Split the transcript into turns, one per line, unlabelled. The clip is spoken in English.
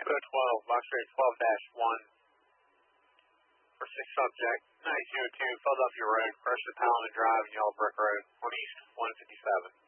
12, box rate 12-1 for 6 subject, 9202 Philadelphia Road, First and Paladin Drive and Yellow Brick Road, on East 157.